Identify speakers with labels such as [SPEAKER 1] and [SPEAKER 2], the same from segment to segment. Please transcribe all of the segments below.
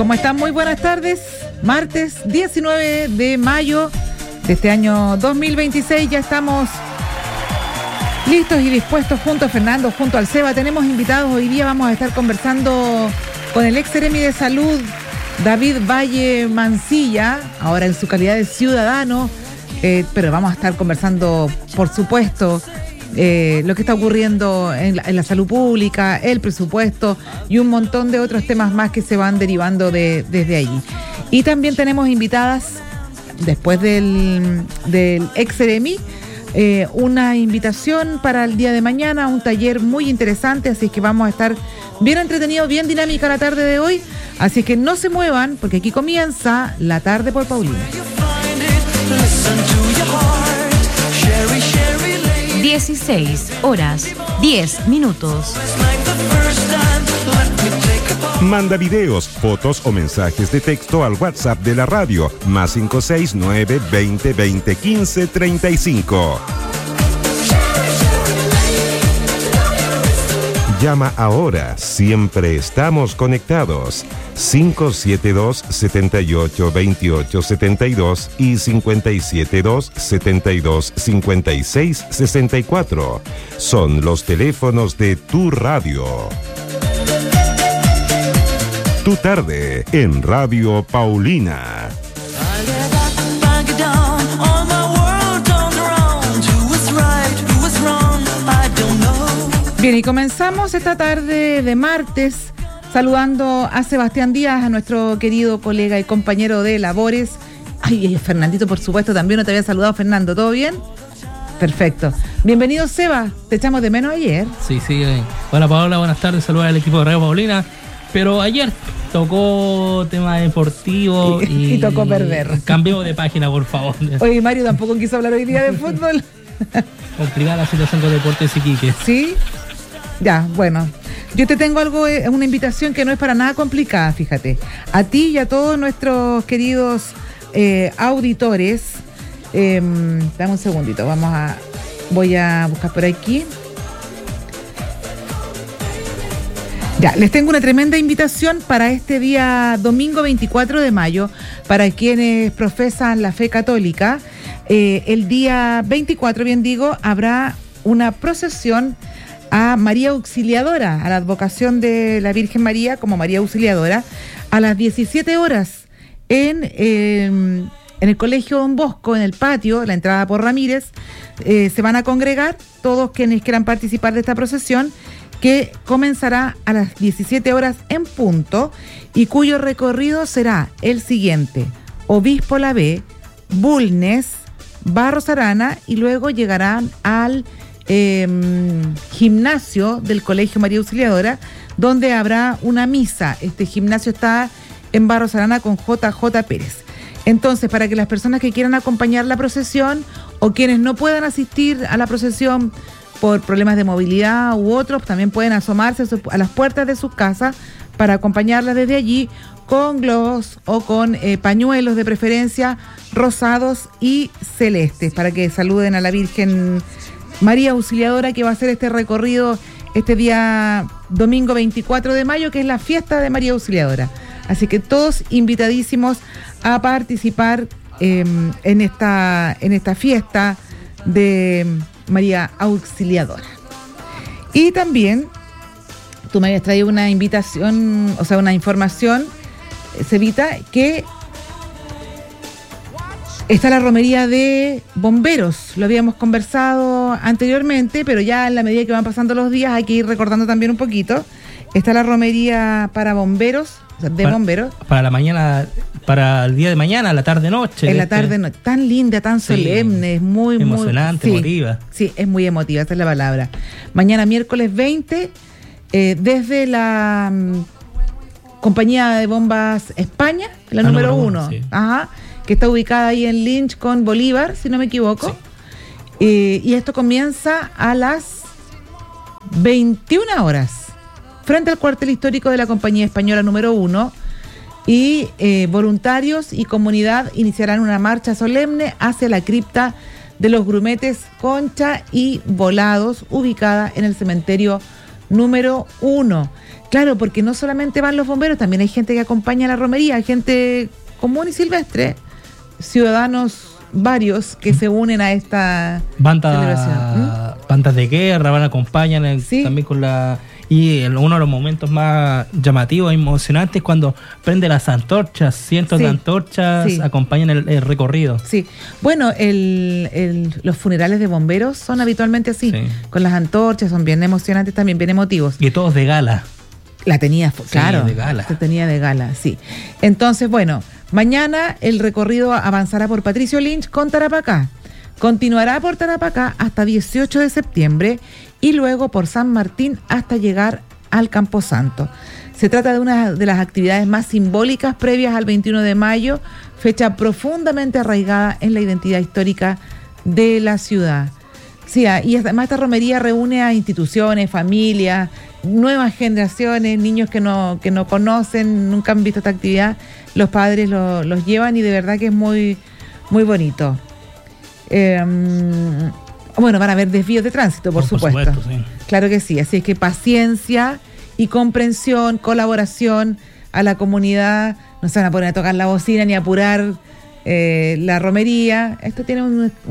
[SPEAKER 1] ¿Cómo están? Muy buenas tardes. Martes 19 de mayo de este año 2026. Ya estamos listos y dispuestos junto a Fernando, junto al Seba. Tenemos invitados hoy día. Vamos a estar conversando con el ex Seremi de Salud, David Valle Mancilla, ahora en su calidad de ciudadano. Pero vamos a estar conversando, por supuesto, lo que está ocurriendo en la salud pública, el presupuesto y un montón de otros temas más que se van derivando desde allí. Y también tenemos invitadas, después del ex Seremi, una invitación para el día de mañana, un taller muy interesante, así es que vamos a estar bien entretenidos, bien dinámica la tarde de hoy, así es que no se muevan, porque aquí comienza La Tarde por Paulina.
[SPEAKER 2] 16:10.
[SPEAKER 3] Manda videos, fotos o mensajes de texto al WhatsApp de la radio, más 569 20 20 15 35. Llama ahora, siempre estamos conectados. 572-7828-72 y 572-72-56-64. Son los teléfonos de tu radio. Tu tarde en Radio Paulina.
[SPEAKER 1] Bien, y comenzamos esta tarde de martes saludando a Sebastián Díaz, a nuestro querido colega y compañero de labores. Ay, Fernandito, por supuesto, también no te había saludado, Fernando. ¿Todo bien? Perfecto. Bienvenido, Seba. Te echamos de menos ayer.
[SPEAKER 4] Sí. Hola, Paola, buenas tardes. Saludos al equipo de Radio Paulina. Pero ayer tocó tema deportivo y
[SPEAKER 1] tocó perder.
[SPEAKER 4] Cambiemos de página, por favor.
[SPEAKER 1] Oye, Mario tampoco quiso hablar hoy día de fútbol.
[SPEAKER 4] Complicada la situación con Deportes Iquique.
[SPEAKER 1] ¿Sí? Ya, bueno. Yo te tengo una invitación que no es para nada complicada, fíjate. A ti y a todos nuestros queridos auditores. Dame un segundito, voy a buscar por aquí. Ya, les tengo una tremenda invitación para este día domingo 24 de mayo, para quienes profesan la fe católica. El día 24, bien digo, habrá una procesión a María Auxiliadora, a la advocación de la Virgen María como María Auxiliadora, a las 17 horas en el Colegio Don Bosco, en el patio, la entrada por Ramírez. Se van a congregar todos quienes quieran participar de esta procesión, que comenzará a las 17 horas en punto y cuyo recorrido será el siguiente: Obispo La B, Bulnes, Barros Arana, y luego llegarán al gimnasio del Colegio María Auxiliadora, donde habrá una misa. Este gimnasio está en Barros Arana con JJ Pérez. Entonces, para que las personas que quieran acompañar la procesión o quienes no puedan asistir a la procesión por problemas de movilidad u otros, también pueden asomarse a las puertas de sus casas para acompañarla desde allí con globos o con pañuelos de preferencia rosados y celestes, para que saluden a la Virgen María Auxiliadora, que va a hacer este recorrido este día domingo 24 de mayo, que es la fiesta de María Auxiliadora. Así que todos invitadísimos a participar en esta fiesta de María Auxiliadora. Y también tú me habías traído una invitación, o sea, una información, Cevita, que está la romería de bomberos. Lo habíamos conversado anteriormente, pero ya en la medida que van pasando los días hay que ir recordando también un poquito. Está la romería para bomberos, o sea, bomberos. Para la mañana, para el día de mañana, la tarde-noche. En la tarde-noche. Tan linda, tan solemne, es muy emocionante, muy emotiva. Sí, es muy emotiva, esa es la palabra. Mañana, miércoles 20, desde la compañía de bombas España, la número 1. Sí. Ajá. Que está ubicada ahí en Lynch con Bolívar, si no me equivoco. Sí. Y esto comienza a las 21 horas, frente al cuartel histórico de la compañía española número 1. Y voluntarios y comunidad iniciarán una marcha solemne hacia la cripta de los Grumetes Concha y Volados, ubicada en el cementerio número 1. Claro, porque no solamente van los bomberos, también hay gente que acompaña a la romería, gente común y silvestre, ciudadanos varios que se unen a esta celebración.
[SPEAKER 4] Bandas de guerra van, acompañan
[SPEAKER 1] Sí.
[SPEAKER 4] también con la... Y uno de los momentos más llamativos e emocionantes cuando prende las antorchas, cientos
[SPEAKER 1] Sí.
[SPEAKER 4] de antorchas
[SPEAKER 1] Sí.
[SPEAKER 4] acompañan el recorrido.
[SPEAKER 1] Sí, bueno, los funerales de bomberos son habitualmente así,
[SPEAKER 4] Sí.
[SPEAKER 1] con las antorchas, son bien emocionantes también, bien emotivos.
[SPEAKER 4] Y todos de gala.
[SPEAKER 1] La tenía, claro,
[SPEAKER 4] de gala.
[SPEAKER 1] se tenía de gala, sí. Entonces, bueno, mañana el recorrido avanzará por Patricio Lynch con Tarapacá. Continuará por Tarapacá hasta 18 de septiembre y luego por San Martín hasta llegar al Camposanto. Se trata de una de las actividades más simbólicas previas al 21 de mayo, fecha profundamente arraigada en la identidad histórica de la ciudad. Sí, y además esta romería reúne a instituciones, familias, nuevas generaciones, niños que no conocen, nunca han visto esta actividad. Los padres los llevan y de verdad que es muy, muy bonito. Bueno, van a haber desvíos de tránsito, por supuesto.
[SPEAKER 4] Sí.
[SPEAKER 1] Claro que sí, así es que paciencia y comprensión, colaboración a la comunidad. No se van a poner a tocar la bocina ni a apurar la romería. Esto tiene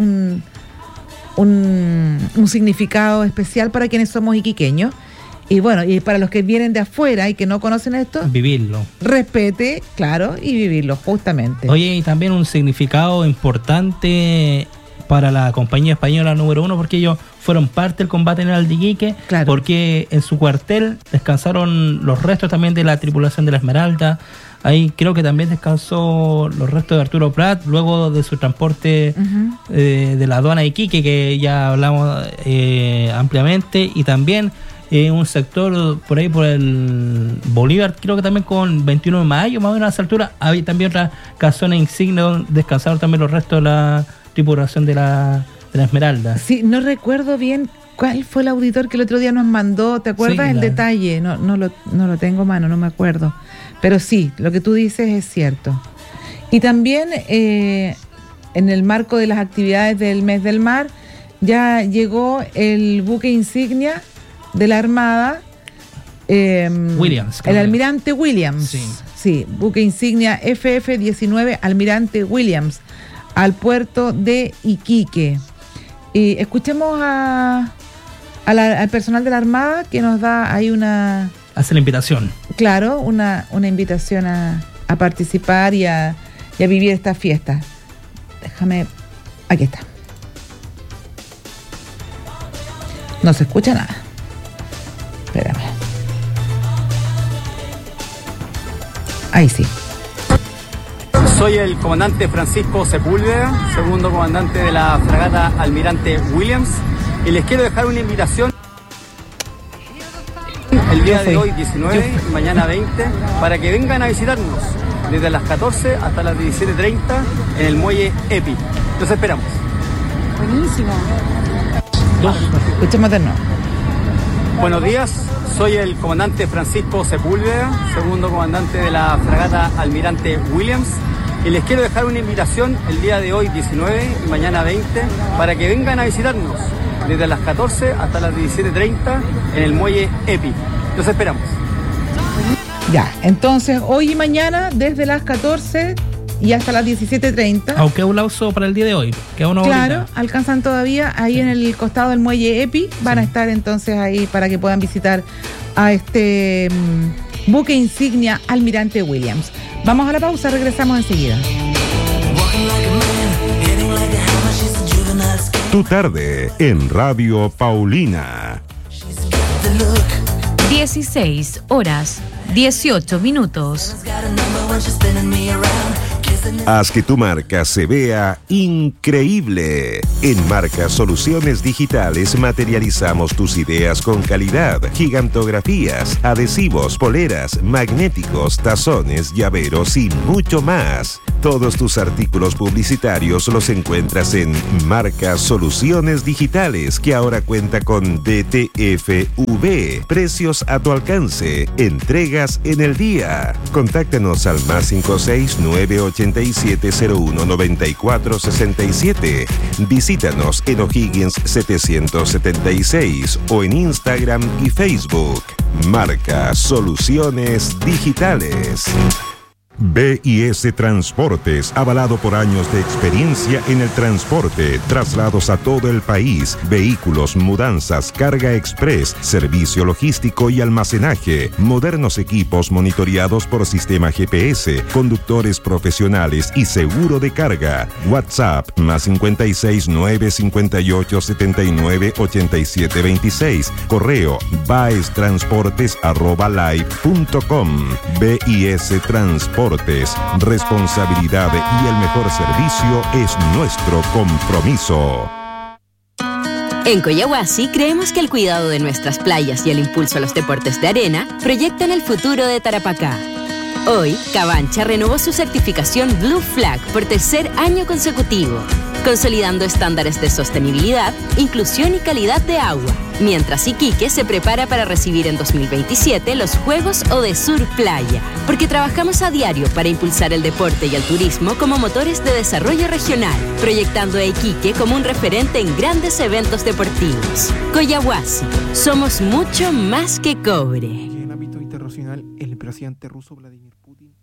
[SPEAKER 1] un significado especial para quienes somos iquiqueños. Y bueno, y para los que vienen de afuera y que no conocen esto,
[SPEAKER 4] Vivirlo.
[SPEAKER 1] respete, claro, y vivirlo, justamente.
[SPEAKER 4] Oye, y también un significado importante para la compañía española número 1, porque ellos fueron parte del combate en el Iquique,
[SPEAKER 1] Claro.
[SPEAKER 4] porque en su cuartel descansaron los restos también de la tripulación de la Esmeralda. Ahí creo que también descansó los restos de Arturo Prat, luego de su transporte de la aduana de Iquique, que ya hablamos ampliamente, y también un sector por ahí por el Bolívar, creo que también con 21 de mayo, más o menos a esa altura, había también otra casona insignia donde descansaron también los restos de la tripulación de la Esmeralda.
[SPEAKER 1] Sí, no recuerdo bien cuál fue el auditor que el otro día nos mandó, ¿te acuerdas?
[SPEAKER 4] Sí,
[SPEAKER 1] el
[SPEAKER 4] la-
[SPEAKER 1] detalle, no lo tengo a mano, no me acuerdo. Pero sí, lo que tú dices es cierto. Y también en el marco de las actividades del Mes del Mar, ya llegó el buque insignia de la Armada,
[SPEAKER 4] Williams, creo
[SPEAKER 1] el
[SPEAKER 4] que.
[SPEAKER 1] Almirante Williams.
[SPEAKER 4] Sí.
[SPEAKER 1] Sí, buque insignia FF-19 Almirante Williams, al puerto de Iquique. Y escuchemos al personal de la Armada que nos da ahí
[SPEAKER 4] Hace la invitación.
[SPEAKER 1] una invitación a participar y a vivir esta fiesta. Aquí está. No se escucha nada. Espérame. Ahí sí.
[SPEAKER 5] Soy el comandante Francisco Sepúlveda, segundo comandante de la fragata Almirante Williams, y les quiero dejar una invitación el día de hoy 19 y mañana 20 para que vengan a visitarnos desde las 14 hasta las 17:30 en el muelle EPI. Los esperamos.
[SPEAKER 6] Buenísimo.
[SPEAKER 1] Escuchemos de nuevo.
[SPEAKER 5] Buenos días, soy el comandante Francisco Sepúlveda, segundo comandante de la fragata Almirante Williams, y les quiero dejar una invitación el día de hoy 19 y mañana 20 para que vengan a visitarnos desde las 14 hasta las 17:30 en el muelle EPI. Los esperamos.
[SPEAKER 1] Ya, entonces hoy y mañana desde las 14 y hasta las 17:30.
[SPEAKER 4] Aunque un lauso para el día de hoy, que una
[SPEAKER 1] Claro,
[SPEAKER 4] horita.
[SPEAKER 1] alcanzan todavía ahí en el costado del muelle EPI, van a estar entonces ahí para que puedan visitar a este buque insignia Almirante Williams. Vamos a la pausa, regresamos enseguida.
[SPEAKER 3] Tu tarde en Radio Paulina.
[SPEAKER 2] 16 horas, 18 minutos.
[SPEAKER 3] Haz que tu marca se vea increíble. En Marca Soluciones Digitales materializamos tus ideas con calidad, gigantografías, adhesivos, poleras, magnéticos, tazones, llaveros y mucho más. Todos tus artículos publicitarios los encuentras en Marca Soluciones Digitales, que ahora cuenta con DTFV. Precios a tu alcance. Entregas en el día. Contáctanos al +56 987 01 94 67. Visítanos en O'Higgins 776 o en Instagram y Facebook. Marca Soluciones Digitales. BIS Transportes, avalado por años de experiencia en el transporte, traslados a todo el país, vehículos, mudanzas, carga express, servicio logístico y almacenaje, modernos equipos monitoreados por sistema GPS, conductores profesionales y seguro de carga. WhatsApp +56 958 79 87 26. Correo baestransportes@live.com. BIS Transportes. Responsabilidad y el mejor servicio es nuestro compromiso.
[SPEAKER 7] En Coyahuasi creemos que el cuidado de nuestras playas y el impulso a los deportes de arena proyectan el futuro de Tarapacá. Hoy, Cabancha renovó su certificación Blue Flag por tercer año consecutivo, consolidando estándares de sostenibilidad, inclusión y calidad de agua, mientras Iquique se prepara para recibir en 2027 los Juegos Odesur Playa, porque trabajamos a diario para impulsar el deporte y el turismo como motores de desarrollo regional, proyectando a Iquique como un referente en grandes eventos deportivos. Coyahuasi, somos mucho más que cobre.
[SPEAKER 8] En ámbito internacional, el presidente ruso Vladimir Putin